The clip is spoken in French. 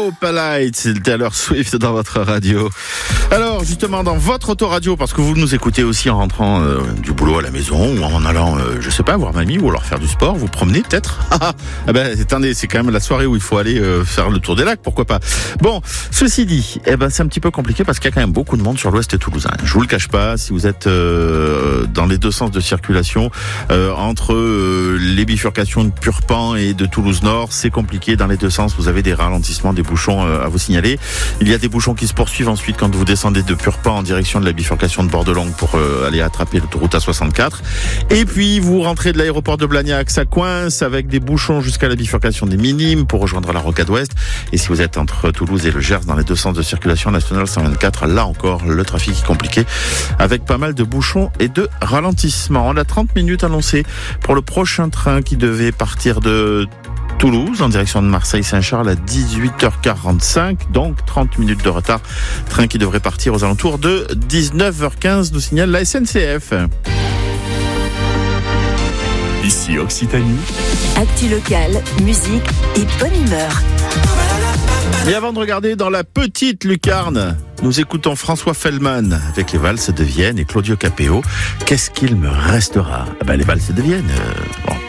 Opalite, c'est Taylor Swift dans votre radio. Alors justement dans votre autoradio, parce que vous nous écoutez aussi en rentrant du boulot à la maison ou en allant, je sais pas, voir mamie ou alors faire du sport, vous promenez peut-être. Attendez, c'est quand même la soirée où il faut aller faire le tour des lacs, pourquoi pas. Bon, ceci dit, c'est un petit peu compliqué parce qu'il y a quand même beaucoup de monde sur l'ouest toulousain. Je vous le cache pas, si vous êtes dans les deux sens de circulation entre les bifurcations de Purpan et de Toulouse Nord, c'est compliqué dans les deux sens. Vous avez des ralentissements, des bouchons à vous signaler. Il y a des bouchons qui se poursuivent ensuite quand vous descendez de Purpan en direction de la bifurcation de Bordelongue pour aller attraper l'autoroute A64. Et puis vous rentrez de l'aéroport de Blagnac, ça coince avec des bouchons jusqu'à la bifurcation des Minimes pour rejoindre la Rocade Ouest. Et si vous êtes entre Toulouse et le Gers dans les deux sens de circulation nationale 124, là encore le trafic est compliqué avec pas mal de bouchons et de ralentissements. On a 30 minutes annoncées pour le prochain train qui devait partir de Toulouse en direction de Marseille-Saint-Charles à 18h45, donc 30 minutes de retard. Train qui devrait partir aux alentours de 19h15, nous signale la SNCF. Ici Occitanie. Actu locale, musique et bonne humeur. Et avant de regarder dans la petite lucarne, nous écoutons François Fellman avec les valses de Vienne et Claudio Capéo. Qu'est-ce qu'il me restera ? Les valses de Vienne, bon.